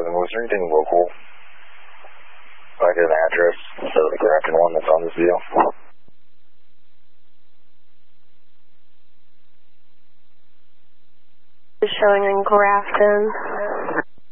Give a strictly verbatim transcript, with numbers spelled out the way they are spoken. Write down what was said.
was there anything local? If I get an address instead of the Grafton one that's on this deal. Showing in Grafton.